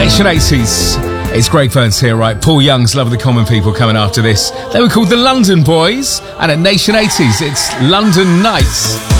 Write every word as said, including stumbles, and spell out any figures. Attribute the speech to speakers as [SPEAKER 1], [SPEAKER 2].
[SPEAKER 1] Nation eighties. It's Greg Burns here, right? Paul Young's Love of the Common People coming after this. They were called the London Boys, and at Nation eighties, it's London Nights.